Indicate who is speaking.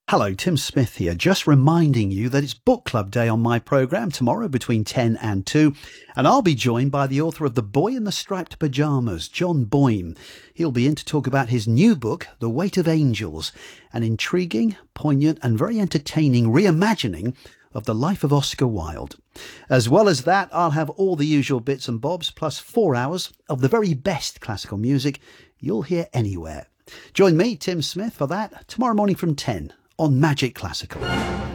Speaker 1: Hello, Tim Smith here, just reminding you that it's Book Club Day on my programme tomorrow between 10 and 2, and I'll be joined by the author of The Boy in the Striped Pyjamas, John Boyne. He'll be in to talk about his new book, The Weight of Angels, an intriguing, poignant and very entertaining reimagining of the life of Oscar Wilde. As well as that, I'll have all the usual bits and bobs, plus 4 hours of the very best classical music you'll hear anywhere. Join me, Tim Smith, for that tomorrow morning from 10 on Magic Classical.